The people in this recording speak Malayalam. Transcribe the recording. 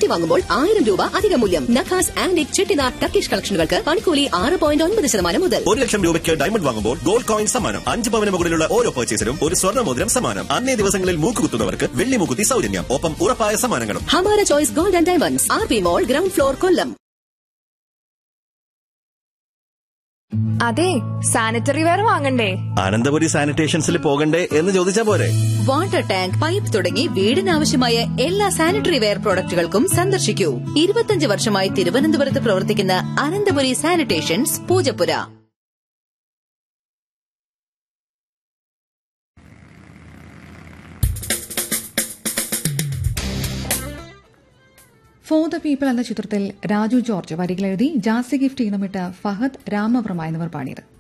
വാങ്ങുമ്പോൾ 1000 രൂപ അധിക മൂല്യം. നഖാസ് ആന്റിക് ചെട്ടിനാട് ടർക്കിഷ് കളക്ഷനുകൾക്ക് പണിക്കൂലി 6.9% മുതൽ. 1 ലക്ഷം രൂപയ്ക്ക് ഡയമണ്ട് വാങ്ങുമ്പോൾ ഗോൾഡ് കോയിൻ സമ്മാനം. 5 പവന് മുകളിലുള്ള ഓരോ പർച്ചേസിനും ഒരു സ്വർണ്ണ മോതിരം സമ്മാനം. അന്നേ ദിവസങ്ങളിൽ മൂക്കുകുത്തുന്നവർക്ക് വെള്ളി മൂക്കുത്തി സൗജന്യം. ഒപ്പം ഉറപ്പായ സമ്മാനങ്ങളും. Hamara choice gold and diamonds, RP mall, ground floor, കൊല്ലം. അതെ, സാനിറ്ററി വെയർ വാങ്ങണ്ടേ? അനന്തപുരി സാനിറ്റേഷൻസിൽ പോകണ്ടേ എന്ന് ചോദിച്ചാ പോരെ. വാട്ടർ ടാങ്ക്, പൈപ്പ് തുടങ്ങി വീടിനാവശ്യമായ എല്ലാ സാനിറ്ററി വെയർ പ്രോഡക്റ്റുകൾക്കും സന്ദർശിക്കൂ. 25 വർഷമായി തിരുവനന്തപുരത്ത് പ്രവർത്തിക്കുന്ന Ananthapuri sanitations, Poojappura. For the people എന്ന ചിത്രത്തിൽ രാജു ജോർജ് വരികളെഴുതി ജാസി ഗിഫ്റ്റ് ഈണമിട്ട ഫഹദ്, രാമവർമ്മ എന്നിവർ പാടിയത്.